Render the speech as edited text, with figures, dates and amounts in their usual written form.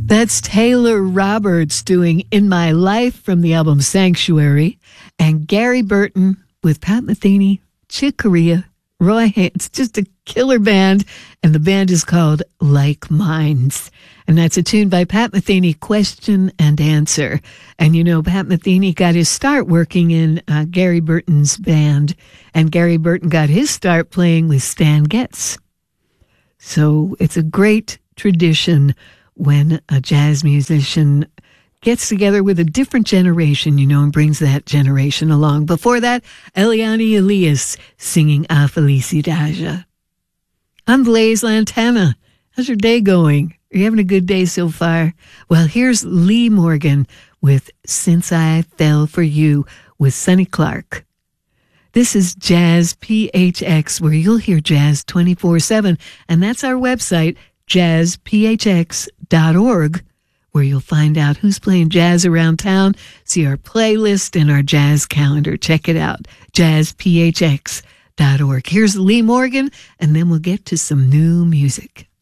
That's Taylor Roberts doing In My Life from the album Sanctuary, and Gary Burton with Pat Metheny, Chick Corea, Roy Haynes. It's just a killer band, and the band is called Like Minds. And that's a tune by Pat Metheny, Question and Answer. And you know, Pat Metheny got his start working in Gary Burton's band, and Gary Burton got his start playing with Stan Getz. So it's a great tradition when a jazz musician gets together with a different generation, you know, and brings that generation along. Before that, Eliane Elias singing A Felicidade. I'm Blaise Lantana. How's your day going? Are you having a good day so far? Well, here's Lee Morgan with Since I Fell for You with Sonny Clark. This is Jazz PHX, where you'll hear jazz 24/7, and that's our website, jazzphx.org, where you'll find out who's playing jazz around town, see our playlist and our jazz calendar. Check it out, jazzphx.org. Here's Lee Morgan, and then we'll get to some new music.